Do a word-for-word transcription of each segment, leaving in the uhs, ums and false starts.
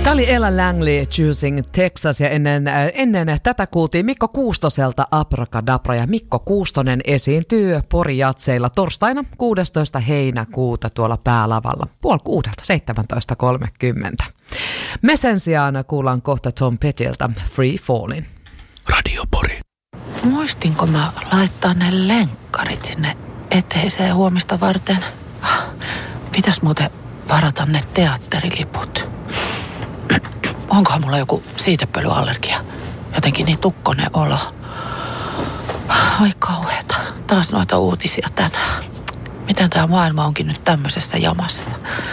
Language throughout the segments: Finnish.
Tämä oli Ella Langley, Choosing Texas, ja ennen, ennen tätä kuultiin Mikko Kuustoselta Abracadabra, ja Mikko Kuustonen esiintyy Pori-jatseilla torstaina kuudestoista heinäkuuta tuolla Päälavalla puoli kuudelta seitsemäntoista kolmekymmentä. Me sen sijaan kuullaan kohta Tom Pettyltä Free Fallin. Radio Pori. Muistinko mä laittaa ne lenkkarit sinne eteiseen huomista varten? Pitäis muuten varata ne teatteriliput. Onkohan mulla joku siitepölyallergia? Jotenkin niin tukkonen olo. Ai kauheeta. Taas noita uutisia tänään. Miten tää maailma onkin nyt tämmöisessä jamassa?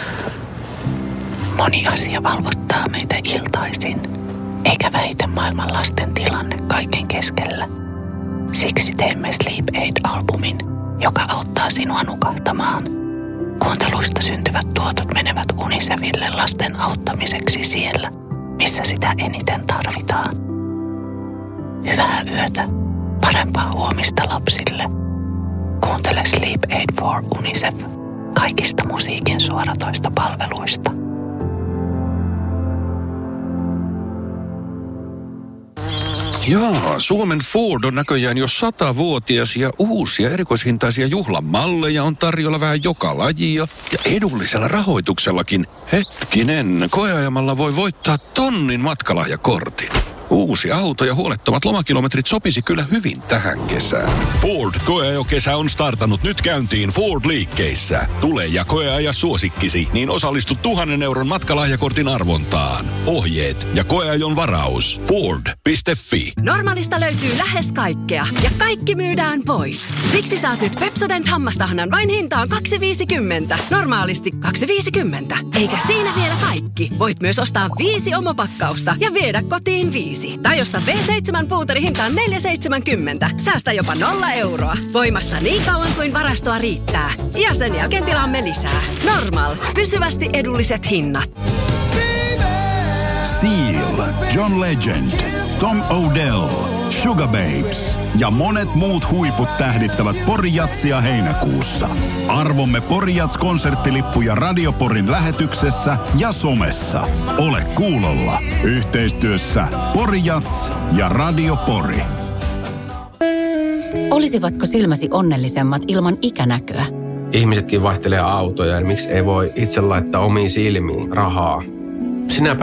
Moni asia valvottaa meitä iltaisin. Eikä väitä maailman lasten tilanne kaiken keskellä. Siksi teemme Sleep Aid-albumin, joka auttaa sinua nukahtamaan. Kuunteluista syntyvät tuotot menevät Unicefille lasten auttamiseksi siellä, missä sitä eniten tarvitaan. Hyvää yötä, parempaa huomista lapsille. Kuuntele Sleep Aid for Unicef kaikista musiikin suoratoistopalveluista. Jaa, Suomen Ford on näköjään jo satavuotias ja uusia erikoishintaisia juhlamalleja on tarjolla vähän joka lajia ja edullisella rahoituksellakin. Hetkinen, koeajamalla voi voittaa tonnin matkalahjakortin. Uusi auto ja huolettomat lomakilometrit sopisi kyllä hyvin tähän kesään. Ford koeajokesä on startannut nyt käyntiin Ford-liikkeissä. Tule ja koeaja suosikkisi, niin osallistu tuhannen euron matkalahjakortin arvontaan. Ohjeet ja koeajon varaus. Ford piste fi. Normaalista löytyy lähes kaikkea ja kaikki myydään pois. Siksi saat nyt Pepsodent hammastahnan vain hintaan kaksi viisikymmentä. Normaalisti kaksi viisikymmentä. Eikä siinä vielä kaikki. Voit myös ostaa viisi omopakkausta ja viedä kotiin viisi. Tai osta V seitsemän puuteri hintaan neljä seitsemänkymmentä. Säästä jopa nolla euroa. Voimassa niin kauan kuin varastoa riittää. Ja sen jälkeen tilaamme lisää. Normal. Pysyvästi edulliset hinnat. Seal, John Legend, Tom Odell, Sugar Babes ja monet muut huiput tähdittävät Pori-jatsia heinäkuussa. Arvomme Pori-jats-konserttilippuja Radio Porin lähetyksessä ja somessa. Ole kuulolla. Yhteistyössä Pori-jats ja Radio Pori. Olisivatko silmäsi onnellisemmat ilman ikänäköä? Ihmisetkin vaihtelee autoja, ja miksi ei voi itse laittaa omiin silmiin rahaa? Sinä